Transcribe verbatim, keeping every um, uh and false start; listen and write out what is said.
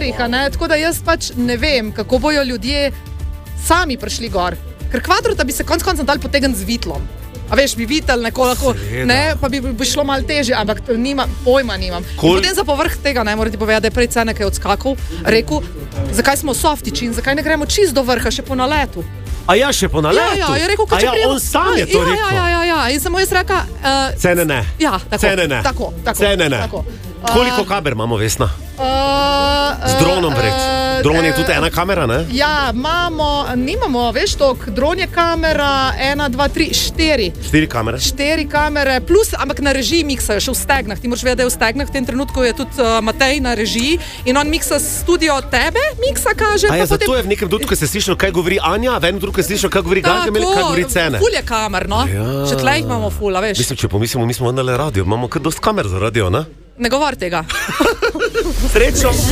štirih, a ne, tako da jaz pač ne vem, kako bojo ljudje sami prišli gor. Ker kvadrota bi se konc koncem dal potegniti z vitlom. A veš, bi vitel nekoliko, ne, pa bi, bi šlo malo težje, ampak nima, pojma nimam. Kol... Potem za povrh tega, ne, moram ti povedati, da je prej Cene, kaj odskakal, rekel, zakaj smo softiči in zakaj ne gremo čist do vrha, še po naletu. A ja, še po naletu? Ja, ja, je rekel, A ja, prijemo... on sam je to ja, rekel? Ja, ja, ja, ja, in sem mu jaz reka... Uh, Cene ne. Ja, tako. Cene ne. Tako, tako. Cene ne. Tako. Koliko kamer imamo, Vesna? Uh, Z dronom vred. uh, Dron je uh, tudi ena kamera, ne? Ja, imamo, nimamo, veš tok, dron je kamera, ena, dva, tri, štiri. Štiri kamere? Štiri kamere, plus, ampak na režiji miksajo še v stegnah. Ti moraš vedeti, da je v stegnah, v tem trenutku je tudi uh, Matej na režiji in on miksa studio tebe, miksa kaže. A ja, potem... zato je v nekem trenutku se slišalo, kaj govori Anja, v enem trenutku se slišalo, kaj govori Gargamel, kaj govori Cene. Ful je kamer, no? Ja. Še tleh imamo ful, a veš. Mislim, če pomislimo, mi smo vendar radio, imamo kar dost kamer za radio, ne? Ne govor tega. Srečo!